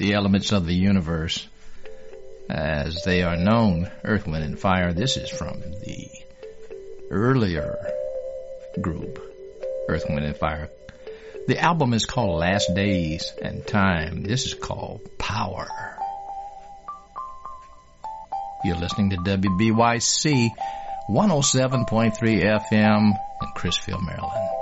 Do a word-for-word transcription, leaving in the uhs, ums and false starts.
the elements of the universe as they are known, Earth, Wind, and Fire. This is from the earlier group, Earth, Wind, and Fire. The album is called Last Days and Time. This is called Power. You're listening to W B Y C one oh seven point three F M in Crisfield, Maryland.